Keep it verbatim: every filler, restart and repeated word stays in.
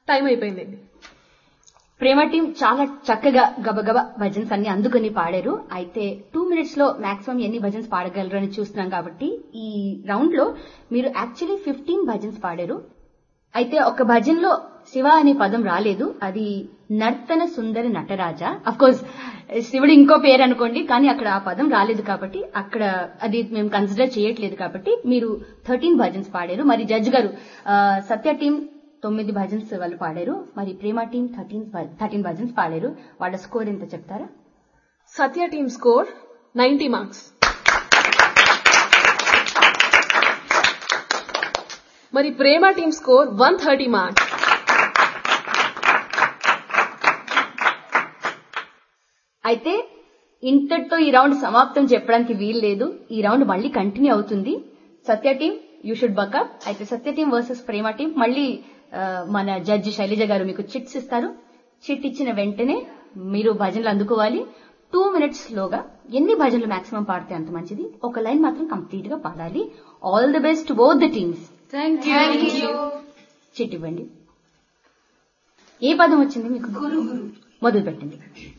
Time అయిపోయిందండి. ప్రేమ team చాలా చక్కగా గబగబా భజన్స్ అన్ని అందుకుని పాడారు. అయితే టూ మినిట్స్ లో మాక్సిమం ఎన్ని భజన్స్ పాడగలరు అని చూస్తున్నాం కాబట్టి ఈ రౌండ్ లో మీరు యాక్చువల్లీ ఫిఫ్టీన్ భజన్స్ పాడారు. అయితే ఒక భజన్ లో శివ అనే పదం రాలేదు. అది నర్తన సుందరి నటరాజ. అఫ్ కోర్స్ శివుడు ఇంకో పేరు అనుకోండి, కానీ అక్కడ ఆ పదం రాలేదు కాబట్టి అక్కడ అది మేము కన్సిడర్ చేయట్లేదు. కాబట్టి మీరు థర్టీన్ భజన్స్ పాడారు. మరి జడ్జ్ గారు సత్య టీం తొమ్మిది భజన్స్ వాళ్ళు పాడారు, మరి ప్రేమ టీం థర్టీన్ థర్టీన్ భజన్స్ పాడారు. వాళ్ళ స్కోర్ ఎంత చెప్తారా? సత్య టీం స్కోర్ నైన్టీ మార్క్స్, మరి ప్రేమ team score one thirty marks. అయితే ఇంతటితో ఈ రౌండ్ సమాప్తం చెప్పడానికి వీలు లేదు. ఈ రౌండ్ మళ్ళీ కంటిన్యూ అవుతుంది. సత్య టీం యూ షుడ్ బకప్. అయితే సత్య టీం వర్సెస్ ప్రేమ టీం మళ్ళీ మన జడ్జి శైలజ గారు మీకు చిట్స్ ఇస్తారు. చిట్ ఇచ్చిన వెంటనే మీరు భజనలు అందుకోవాలి. టూ మినిట్స్ లోగా ఎన్ని భజనలు మాక్సిమం పాడితే అంత మంచిది. ఒక లైన్ మాత్రం కంప్లీట్ గా పాడాలి. All the best both the teams. Chit ఇవ్వండి. ఏ పదం వచ్చింది మీకు? మొదలు పెట్టండి.